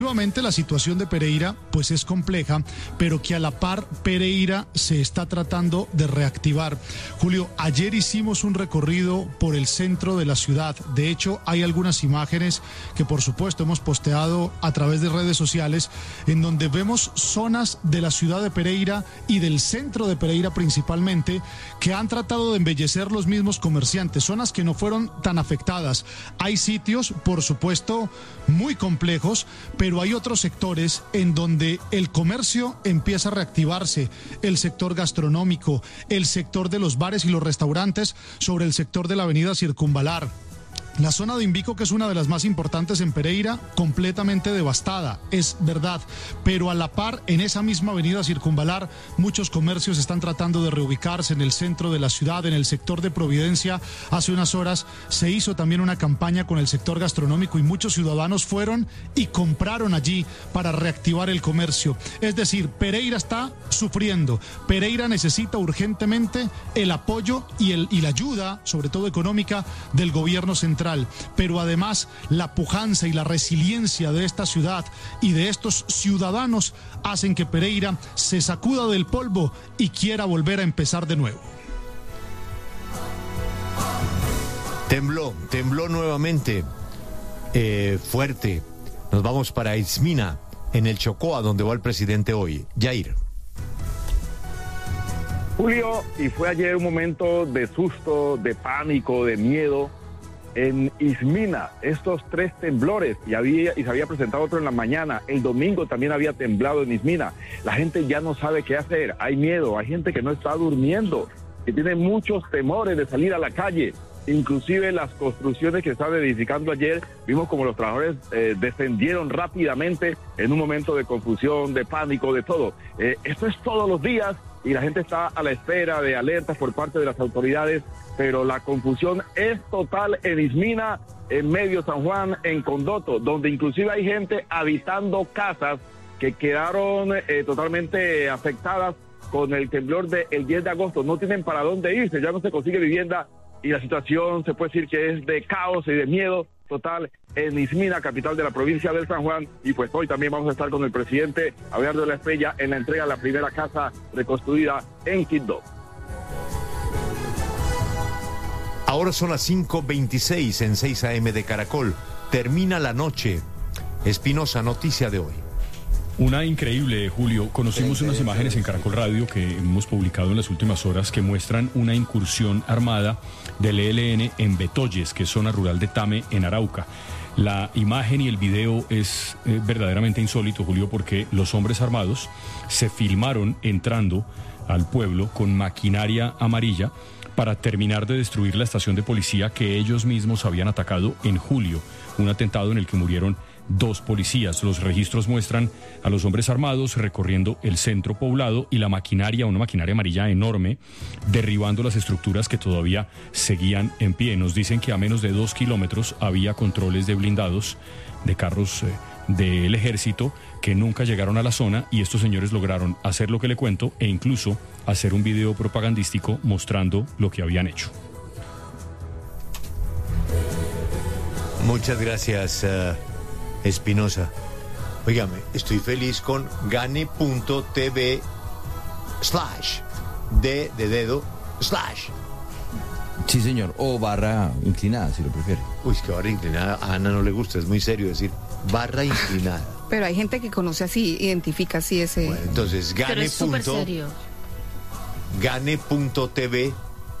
Nuevamente la situación de Pereira pues es compleja, pero que a la par Pereira se está tratando de reactivar. Julio, ayer hicimos un recorrido por el centro de la ciudad. De hecho, hay algunas imágenes que por supuesto hemos posteado a través de redes sociales en donde vemos zonas de la ciudad de Pereira y del centro de Pereira principalmente que han tratado de embellecer los mismos comerciantes, zonas que no fueron tan afectadas. Hay sitios, por supuesto, muy complejos, pero hay otros sectores en donde el comercio empieza a reactivarse, el sector gastronómico, el sector de los bares y los restaurantes, sobre el sector de la avenida Circunvalar. La zona de Invico, que es una de las más importantes en Pereira, completamente devastada, es verdad, pero a la par, en esa misma avenida Circunvalar, muchos comercios están tratando de reubicarse en el centro de la ciudad, en el sector de Providencia. Hace unas horas se hizo también una campaña con el sector gastronómico y muchos ciudadanos fueron y compraron allí para reactivar el comercio. Es decir, Pereira está sufriendo, Pereira necesita urgentemente el apoyo y la ayuda, sobre todo económica, del gobierno central. Pero además la pujanza y la resiliencia de esta ciudad y de estos ciudadanos hacen que Pereira se sacuda del polvo y quiera volver a empezar de nuevo. Tembló nuevamente, fuerte. Nos vamos para Ismina, en el Chocó, a donde va el presidente hoy. Yair. Julio, y fue ayer un momento de susto, de pánico, de miedo. En Ismina, estos 3 temblores, y se había presentado otro en la mañana. El domingo también había temblado en Ismina. La gente ya no sabe qué hacer, hay miedo, hay gente que no está durmiendo, que tiene muchos temores de salir a la calle. Inclusive las construcciones que estaban edificando ayer, vimos como los trabajadores descendieron rápidamente en un momento de confusión, de pánico, de todo. Esto es todos los días y la gente está a la espera de alertas por parte de las autoridades, pero la confusión es total en Ismina, en Medio San Juan, en Condoto, donde inclusive hay gente habitando casas que quedaron totalmente afectadas con el temblor del 10 de agosto. No tienen para dónde irse, ya no se consigue vivienda y la situación se puede decir que es de caos y de miedo total en Ismina, capital de la provincia del San Juan. Y pues hoy también vamos a estar con el presidente Abelardo de la Estrella en la entrega de la primera casa reconstruida en Quibdó. Ahora son las 5:26 en 6 AM de Caracol. Termina la noche. Espinosa, noticia de hoy. Una increíble, Julio. Conocimos unas imágenes en Caracol Radio que hemos publicado en las últimas horas que muestran una incursión armada del ELN en Betoyes, que es zona rural de Tame, en Arauca. La imagen y el video es verdaderamente insólito, Julio, porque los hombres armados se filmaron entrando al pueblo con maquinaria amarilla para terminar de destruir la estación de policía que ellos mismos habían atacado en julio, un atentado en el que murieron 2 policías. Los registros muestran a los hombres armados recorriendo el centro poblado y la maquinaria, una maquinaria amarilla enorme, derribando las estructuras que todavía seguían en pie. Nos dicen que a menos de 2 kilómetros había controles de blindados, de carros del ejército, que nunca llegaron a la zona, y estos señores lograron hacer lo que le cuento e incluso hacer un video propagandístico mostrando lo que habían hecho. Muchas gracias, Espinosa. Óigame, estoy feliz con gane.tv/ de dedo / Sí, señor, o barra inclinada, si lo prefiere. Uy, es que barra inclinada a Ana no le gusta, es muy serio decir barra inclinada. Pero hay gente que conoce así, identifica así ese... Bueno, entonces, gane.tv/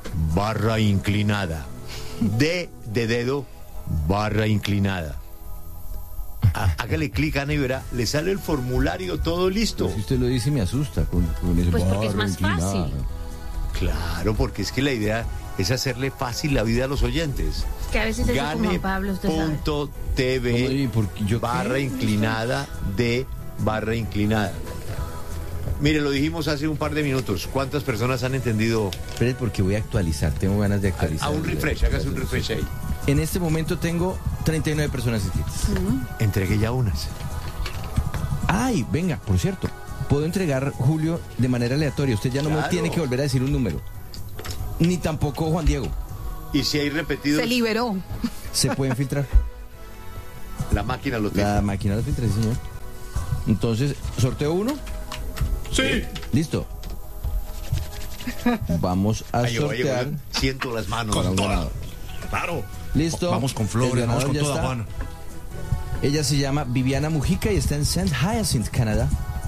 de dedo / inclinada. Hágale clic, Ana, y verá, le sale el formulario todo listo. Pero si usted lo dice, me asusta con ese pues porque es más fácil. Claro, porque es que la idea es hacerle fácil la vida a los oyentes. Que a veces eso como Pablo, usted sabe. Gane.tv / inclinada de / inclinada. Mire, lo dijimos hace un par de minutos. ¿Cuántas personas han entendido? Espere, porque voy a actualizar, tengo ganas de actualizar. A un refresh, hágase un refresh ahí. En este momento tengo 39 personas inscritas. Entregué ya unas. Ay, venga, por cierto, puedo entregar, Julio, de manera aleatoria. Usted ya no me tiene que volver a decir un número. Ni tampoco Juan Diego. ¿Y si hay repetidos? Se liberó. Se pueden filtrar. La máquina lo tiene. La máquina lo filtra, sí, señor. Entonces, ¿sorteo 1? Sí. Listo. Vamos a sortear. Siento las manos. Para un ganador. Claro. Listo. Vamos con flores, vamos con toda Juan. Ella se llama Viviana Mujica y está en St. Hyacinthe, Canadá.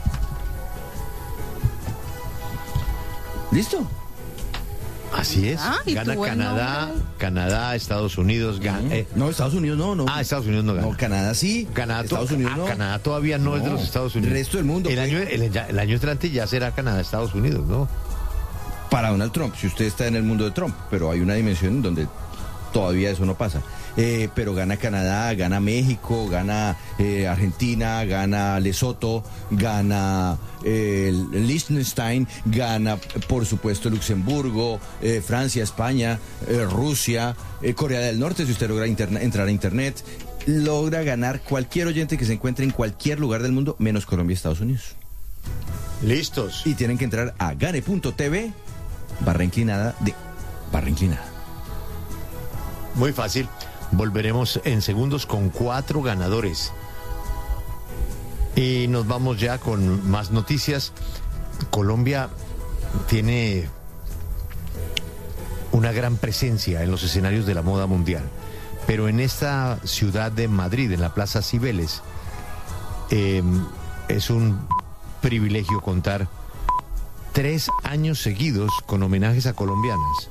¿Listo? Así es. Gana Canadá, Estados Unidos. No, Estados Unidos no. Estados Unidos no gana. No, Canadá sí. Estados Unidos no. Canadá todavía no es de los Estados Unidos. El resto del mundo. El año entrante ya será Canadá, Estados Unidos, ¿no? Para Donald Trump, si usted está en el mundo de Trump, pero hay una dimensión donde todavía eso no pasa. Pero gana Canadá, gana México, gana Argentina, gana Lesoto, gana Liechtenstein, gana por supuesto Luxemburgo, Francia, España, Rusia, Corea del Norte, si usted logra entrar a internet, logra ganar cualquier oyente que se encuentre en cualquier lugar del mundo, menos Colombia y Estados Unidos. Listos. Y tienen que entrar a gane.tv /inclinada. Muy fácil. Volveremos en segundos con 4 ganadores. Y nos vamos ya con más noticias. Colombia tiene una gran presencia en los escenarios de la moda mundial. Pero en esta ciudad de Madrid, en la Plaza Cibeles, es un privilegio contar 3 años seguidos con homenajes a colombianas.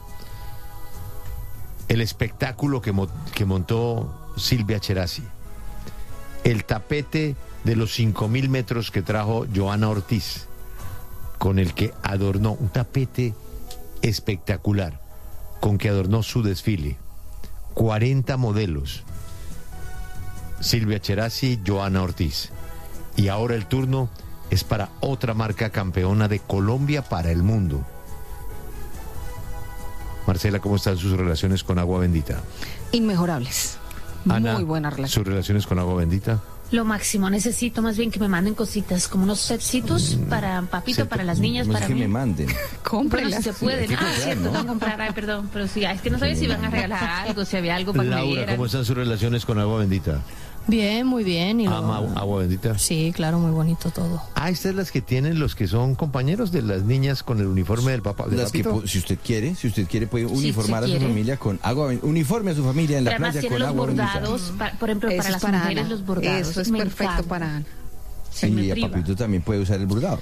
El espectáculo que montó Silvia Cherasi, el tapete de los 5.000 metros que trajo Joana Ortiz, con el que adornó, un tapete espectacular, con que adornó su desfile, 40 modelos, Silvia Cherasi, Joana Ortiz. Y ahora el turno es para otra marca campeona de Colombia para el mundo. Marcela, ¿cómo están sus relaciones con Agua Bendita? Inmejorables. Ana, muy buena relación. ¿Sus relaciones con Agua Bendita? Lo máximo, necesito más bien que me manden cositas, como unos setcitos para Papito, para las niñas, no para es que mí. me manden. Bueno, si se puede. Sí, Cierto, ¿no? no comprar, perdón, pero sí, es que no sabía si iban a regalar algo, si había algo para que me Laura, dieran. ¿cómo están sus relaciones con Agua Bendita? Bien, muy bien. Y ¿Ama Agua Bendita? Sí, claro, muy bonito todo. Estas las que tienen los que son compañeros de las niñas con el uniforme del papá. Las que, si usted quiere puede uniformar a su familia con agua, uniforme a su familia en la además playa con los agua bordados, por ejemplo, Eso para es las para mujeres Ana. los bordados. Eso es me perfecto encanta. para Ana. Sí, y me a priva. Papito también puede usar el bordado.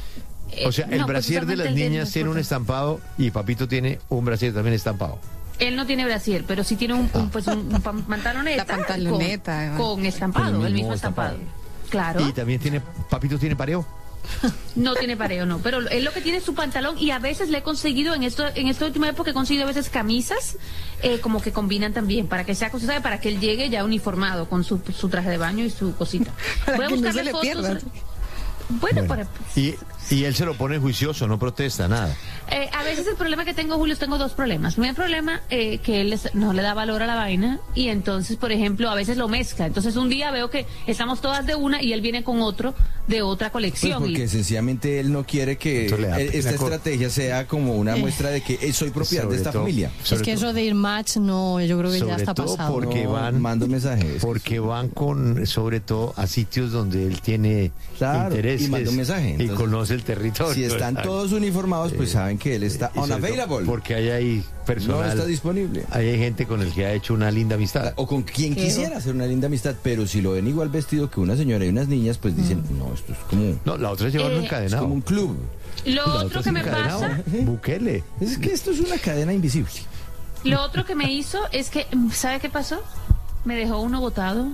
O sea, el No, pues brasier de las usualmente niñas tiene un estampado y Papito tiene un brasier también estampado. Él no tiene brasier, pero sí tiene un pantaloneta. La pantaloneta, con estampado, Con el mismo estampado. Claro. Y también Papito tiene pareo. No tiene pareo, no. Pero él lo que tiene es su pantalón y a veces le he conseguido, en esta última época he conseguido a veces camisas como que combinan también, para que sea cosa, ¿sabe? Para que él llegue ya uniformado con su traje de baño y su cosita. Para Voy a que no buscarle se le fotos. pierda. Bueno, para... Y él se lo pone juicioso, no protesta nada. A veces el problema que tengo, Julio, tengo 2 problemas. El primer problema, que él no le da valor a la vaina y entonces, por ejemplo, a veces lo mezcla. Entonces un día veo que estamos todas de una y él viene con otro de otra colección. Pues porque sencillamente él no quiere que esta estrategia sea como una muestra de que soy propiedad de esta familia. Es que eso de ir match, no, yo creo que ya está pasado. Porque mando mensajes. Porque van sobre todo a sitios donde él tiene intereses y manda un mensaje. Entonces, y conoce el territorio. Si están todos uniformados, pues saben que él está unavailable. Porque hay personal. No está disponible. Hay gente con el que ha hecho una linda amistad. O con quien quisiera hacer una linda amistad, pero si lo ven igual vestido que una señora y unas niñas, pues dicen, no, esto es como... No, la otra es llevarlo encadenado. Es como un club. Lo otro que me pasa... Bukele. Es que esto es una cadena invisible. Lo otro que me hizo es que, ¿sabe qué pasó? Me dejó uno botado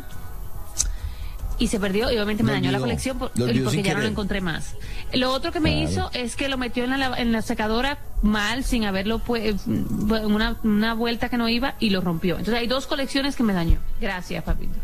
y se perdió y obviamente me dañó la colección porque ya no lo encontré más. Lo otro que me hizo es que lo metió en la secadora mal, sin haberlo una vuelta que no iba y lo rompió. Entonces hay 2 colecciones que me dañó. Gracias, papito.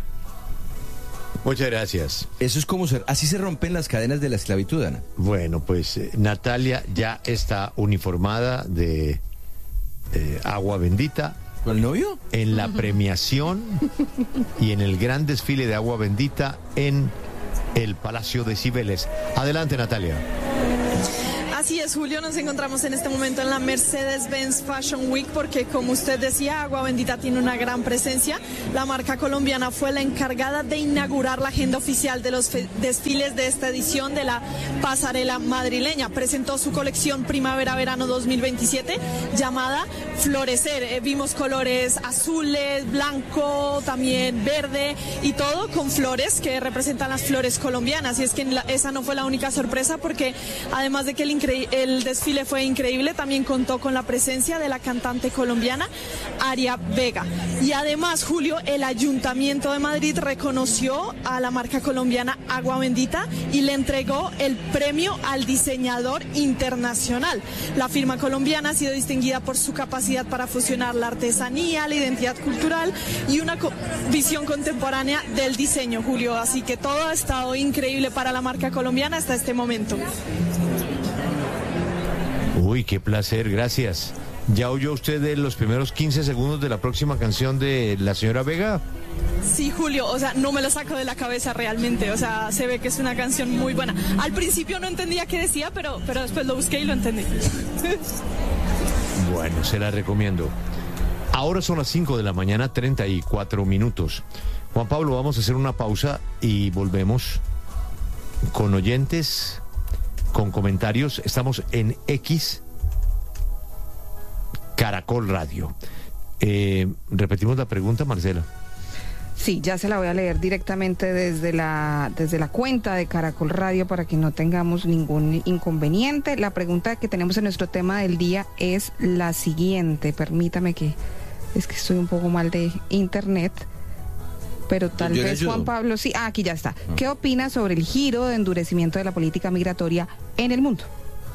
Muchas gracias. Eso es como así se rompen las cadenas de la esclavitud, Ana. Bueno, pues Natalia ya está uniformada de Agua Bendita. ¿Con el novio? En la premiación y en el gran desfile de Agua Bendita en el Palacio de Cibeles. Adelante, Natalia. Así es, Julio, nos encontramos en este momento en la Mercedes-Benz Fashion Week porque, como usted decía, Agua Bendita tiene una gran presencia. La marca colombiana fue la encargada de inaugurar la agenda oficial de los desfiles de esta edición de la pasarela madrileña. Presentó su colección Primavera-Verano 2027 llamada Florecer. Vimos colores azules, blanco, también verde y todo con flores que representan las flores colombianas. Y es que esa no fue la única sorpresa porque, además de que el desfile fue increíble, también contó con la presencia de la cantante colombiana Aria Vega. Y además, Julio, el Ayuntamiento de Madrid reconoció a la marca colombiana Agua Bendita y le entregó el premio al diseñador internacional. La firma colombiana ha sido distinguida por su capacidad para fusionar la artesanía, la identidad cultural y una visión contemporánea del diseño, Julio. Así que todo ha estado increíble para la marca colombiana hasta este momento. Uy, qué placer, gracias. ¿Ya oyó usted de los primeros 15 segundos de la próxima canción de la señora Vega? Sí, Julio, o sea, no me lo saco de la cabeza realmente, o sea, se ve que es una canción muy buena. Al principio no entendía qué decía, pero después lo busqué y lo entendí. Bueno, se la recomiendo. Ahora son las 5 de la mañana, 34 minutos. Juan Pablo, vamos a hacer una pausa y volvemos con oyentes, con comentarios. Estamos en X Caracol Radio. Repetimos la pregunta, Marcela. Sí, ya se la voy a leer directamente desde la cuenta de Caracol Radio para que no tengamos ningún inconveniente. La pregunta que tenemos en nuestro tema del día es la siguiente. Permítame que estoy un poco mal de internet, pero tal vez Juan Pablo sí. Aquí ya está. ¿Qué opina sobre el giro de endurecimiento de la política migratoria en el mundo?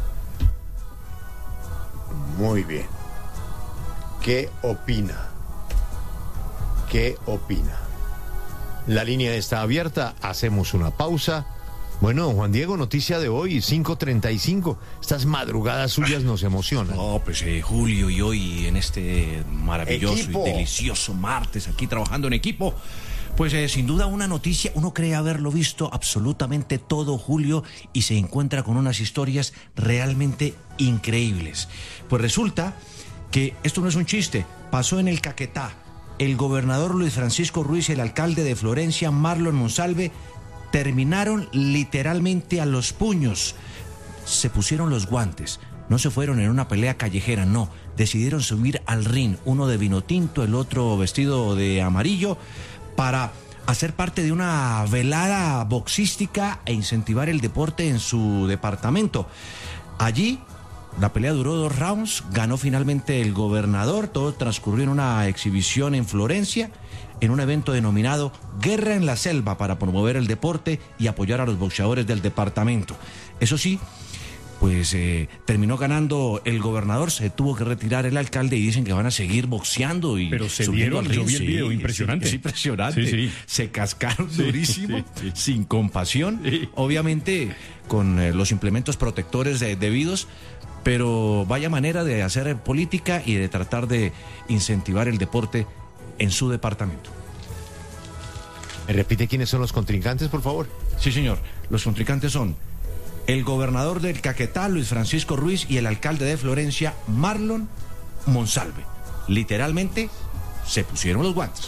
Muy bien. ¿Qué opina? ¿Qué opina? La línea está abierta, hacemos una pausa. Bueno, Juan Diego, noticia de hoy, 5:35. Estas madrugadas suyas nos emocionan. No, pues Julio, y hoy en este maravilloso y delicioso martes, aquí trabajando en equipo, pues sin duda una noticia, uno cree haberlo visto absolutamente todo, Julio, y se encuentra con unas historias realmente increíbles. Pues resulta que esto no es un chiste, pasó en el Caquetá. El gobernador Luis Francisco Ruiz y el alcalde de Florencia, Marlon Monsalve, terminaron literalmente a los puños. Se pusieron los guantes, no se fueron en una pelea callejera, no, decidieron subir al ring, uno de vino tinto, el otro vestido de amarillo, para hacer parte de una velada boxística e incentivar el deporte en su departamento. Allí la pelea duró 2 rounds, ganó finalmente el gobernador, todo transcurrió en una exhibición en Florencia, en un evento denominado Guerra en la Selva para promover el deporte y apoyar a los boxeadores del departamento. Eso sí, pues terminó ganando el gobernador, se tuvo que retirar el alcalde y dicen que van a seguir boxeando y pero se dieron, yo vi el video, impresionante. Es impresionante, sí. Se cascaron durísimo, sin compasión, obviamente con los implementos protectores debidos, pero vaya manera de hacer política y de tratar de incentivar el deporte en su departamento. ¿Me repite quiénes son los contrincantes, por favor? Sí, señor. Los contrincantes son el gobernador del Caquetá, Luis Francisco Ruiz, y el alcalde de Florencia, Marlon Monsalve. Literalmente, se pusieron los guantes.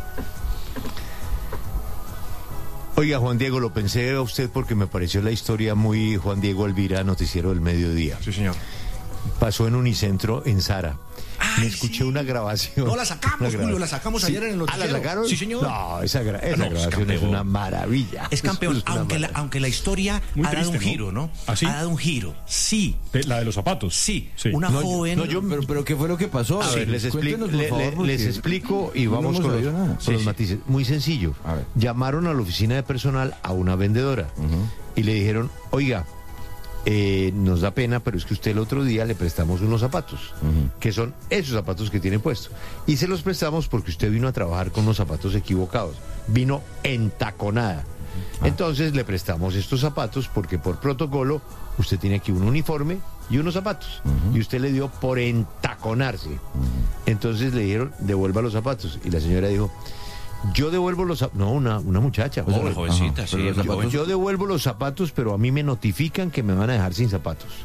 Oiga, Juan Diego, lo pensé a usted porque me pareció la historia muy Juan Diego Elvira, noticiero del mediodía. Sí, señor. Pasó en Unicentro, en Sara. Me escuché una grabación. No, la sacamos, Julio, la sacamos ayer en el noticiero. ¿La sacaron? Sí, señor. No, esa grabación es una maravilla. Es campeón, aunque la historia muy ha triste, dado un giro, ¿no? ¿Ah, sí? Ha dado un giro, sí. La de los zapatos. Sí, sí. Una joven... Pero ¿qué fue lo que pasó? A ver, les explico y vamos con los matices. Muy sencillo. Llamaron a la oficina de personal a una vendedora y le dijeron, oiga, nos da pena, pero es que usted el otro día le prestamos unos zapatos, que son esos zapatos que tiene puestos, y se los prestamos porque usted vino a trabajar con unos zapatos equivocados, vino entaconada. Entonces le prestamos estos zapatos porque por protocolo usted tiene aquí un uniforme y unos zapatos, y usted le dio por entaconarse. Entonces le dijeron, devuelva los zapatos, y la señora dijo, yo devuelvo los zapatos. No, una muchacha. Una jovencita, sí. Yo devuelvo los zapatos, pero a mí me notifican que me van a dejar sin zapatos.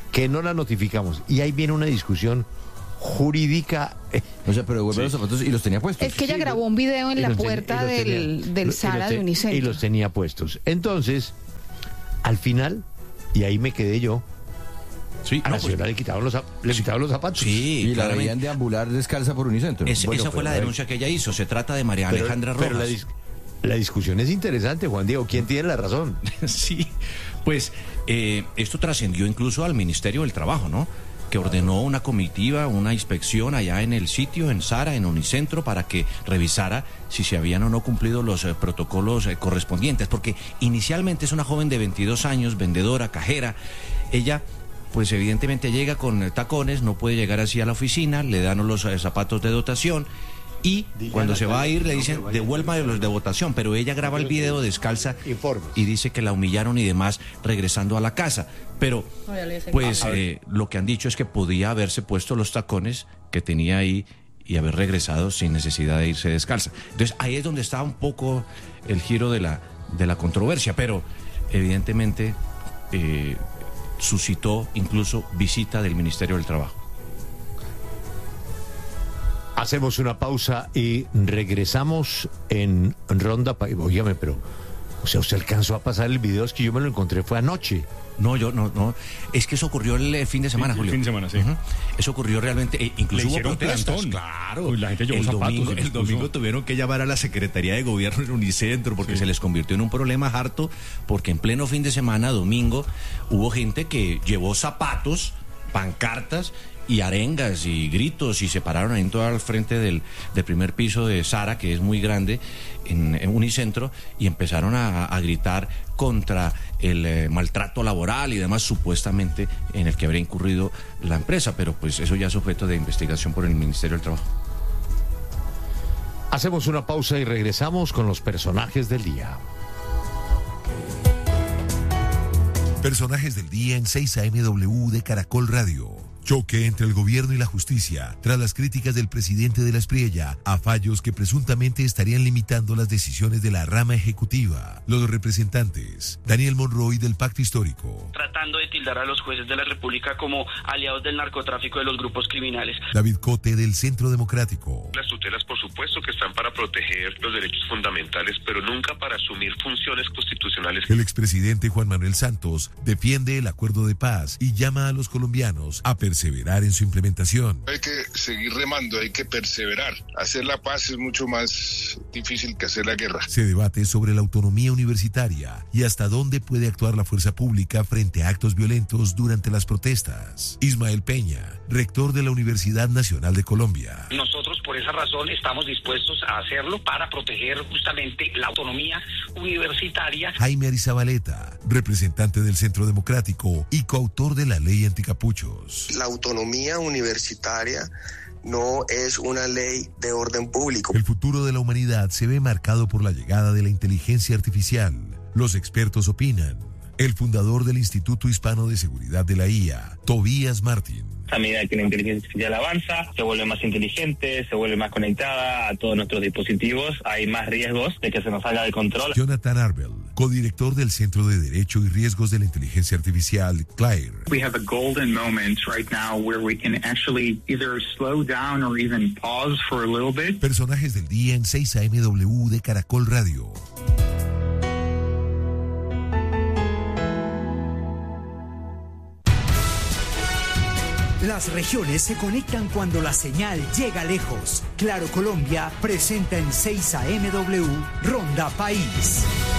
que no la notificamos. Y ahí viene una discusión jurídica. O sea, pero devuelve los zapatos y los tenía puestos. Es que ella grabó un video en la puerta del Zara de Unicentro. Y los tenía puestos. Entonces, al final, y ahí me quedé yo, a la señora le quitaban los zapatos. Sí, y la veían deambular descalza por Unicentro. Esa fue la denuncia que ella hizo. Se trata de María Alejandra Rojas. Pero la discusión es interesante, Juan Diego. ¿Quién tiene la razón? Sí, pues esto trascendió incluso al Ministerio del Trabajo, ¿no? Que ordenó una comitiva, una inspección allá en el sitio, en Zara, en Unicentro, para que revisara si se habían o no cumplido los protocolos correspondientes. Porque inicialmente es una joven de 22 años, vendedora, cajera. Ella, pues evidentemente llega con tacones, no puede llegar así a la oficina, le dan los zapatos de dotación. Y cuando se va a ir le dicen devuélvame los de votación, pero ella graba el video descalza y dice que la humillaron y demás regresando a la casa. Pero pues lo que han dicho es que podía haberse puesto los tacones que tenía ahí y haber regresado sin necesidad de irse descalza. Entonces ahí es donde está un poco el giro de la controversia, pero evidentemente suscitó incluso visita del Ministerio del Trabajo. Hacemos una pausa y regresamos en Ronda. Óigame, pero, o sea, usted alcanzó a pasar el video, es que yo me lo encontré, fue anoche. No, yo no. Es que eso ocurrió el fin de semana, Julio. El fin de semana, sí. Eso ocurrió realmente, incluso hubo protestas. Plantón. Claro. La gente llevó zapatos. El domingo tuvieron que llamar a la Secretaría de Gobierno en Unicentro porque se les convirtió en un problema harto, porque en pleno fin de semana, domingo, hubo gente que llevó zapatos, pancartas y arengas y gritos y se pararon ahí en todo al frente del primer piso de Zara, que es muy grande, en Unicentro, y empezaron a gritar contra el maltrato laboral y demás, supuestamente en el que habría incurrido la empresa, pero pues eso ya es objeto de investigación por el Ministerio del Trabajo. Hacemos una pausa y regresamos con los personajes del día. Personajes del día en 6am de Caracol Radio. Choque entre el gobierno y la justicia tras las críticas del presidente de la Espriella a fallos que presuntamente estarían limitando las decisiones de la rama ejecutiva. Los representantes, Daniel Monroy del Pacto Histórico. Tratando de tildar a los jueces de la República como aliados del narcotráfico de los grupos criminales. David Cote del Centro Democrático. Las tutelas, por supuesto, que están para proteger los derechos fundamentales, pero nunca para asumir funciones constitucionales. El expresidente Juan Manuel Santos defiende el acuerdo de paz y llama a los colombianos a perseverar en su implementación. Hay que seguir remando, hay que perseverar. Hacer la paz es mucho más difícil que hacer la guerra. Se debate sobre la autonomía universitaria y hasta dónde puede actuar la fuerza pública frente a actos violentos durante las protestas. Ismael Peña, rector de la Universidad Nacional de Colombia. Nosotros por esa razón estamos dispuestos a hacerlo para proteger justamente la autonomía universitaria. Jaime Arizabaleta, representante del Centro Democrático y coautor de la ley anticapuchos. La autonomía universitaria no es una ley de orden público. El futuro de la humanidad se ve marcado por la llegada de la inteligencia artificial. Los expertos opinan. El fundador del Instituto Hispano de Seguridad de la IA, Tobías Martín. A medida que la inteligencia artificial avanza, se vuelve más inteligente, se vuelve más conectada a todos nuestros dispositivos, hay más riesgos de que se nos salga de control. Jonathan Arbel, codirector del Centro de Derecho y Riesgos de la Inteligencia Artificial, CLAIR. We have a golden moment right now where we can actually either slow down or even pause for a little bit. Personajes del día en 6am de Caracol Radio. Las regiones se conectan cuando la señal llega lejos. Claro Colombia presenta en 6amW Ronda País.